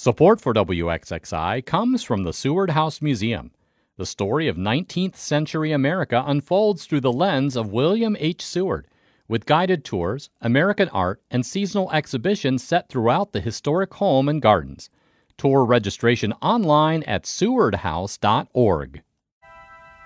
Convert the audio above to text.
Support for WXXI comes from the Seward House Museum. The story of 19th century America unfolds through the lens of William H. Seward, with guided tours, American art, and seasonal exhibitions set throughout the historic home and gardens. Tour registration online at sewardhouse.org.